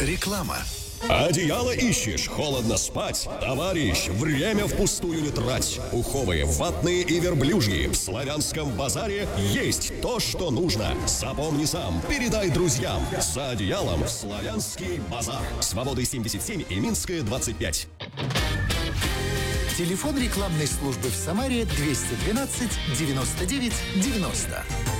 Реклама. Одеяло ищешь, холодно спать? Товарищ, время впустую не трать. Пуховые, ватные и верблюжьи. В Славянском базаре есть то, что нужно. Запомни сам, передай друзьям. За одеялом в Славянский базар. Свободы 77 и Минская 25. Телефон рекламной службы в Самаре 212 99 90.